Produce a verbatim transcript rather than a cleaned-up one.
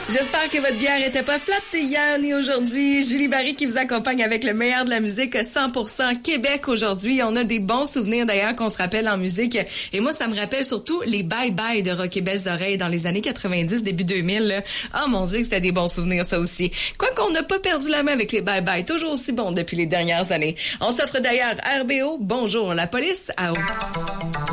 J'espère que votre bière était pas flatte hier ni aujourd'hui. Julie Barry qui vous accompagne avec le meilleur de la musique cent pour cent Québec aujourd'hui. On a des bons souvenirs d'ailleurs qu'on se rappelle en musique. Et moi, ça me rappelle surtout les bye-bye de Rock et Belles Oreilles dans les années quatre-vingt-dix, début deux mille. Là. Oh mon Dieu, que c'était des bons souvenirs ça aussi. Quoi qu'on n'a pas perdu la main avec les bye-bye, toujours aussi bons depuis les dernières années. On s'offre d'ailleurs R B O, Bonjour la police, à haut.